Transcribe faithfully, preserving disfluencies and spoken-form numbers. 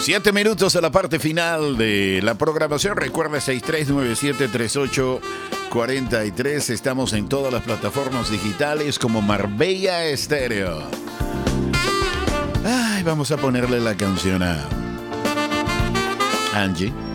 Siete minutos a la parte final de la programación. Recuerda seis tres nueve siete tres ocho cuatro tres. Estamos en todas las plataformas digitales como Marbella Estéreo. Ay, vamos a ponerle la canción a Angie.